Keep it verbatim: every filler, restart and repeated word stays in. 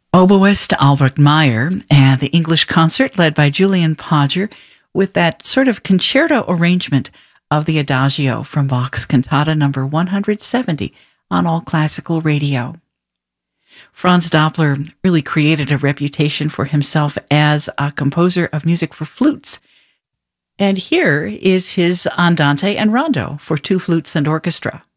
Oboist Albert Meyer and the English concert led by Julian Podger with that sort of concerto arrangement of the Adagio from Bach's Cantata number one hundred seventy on All Classical Radio. Franz Doppler really created a reputation for himself as a composer of music for flutes. And here is his Andante and Rondo for two flutes and orchestra.